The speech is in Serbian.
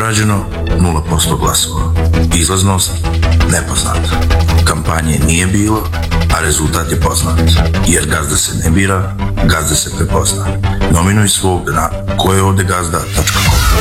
zarađeno 0% glasova. Izlaznost nepoznata. Kampanje nije bilo, a rezultat je poznat. Jer gazda se ne bira, gazda se prepozna. Nominuj svog na kojeovdegazda.com.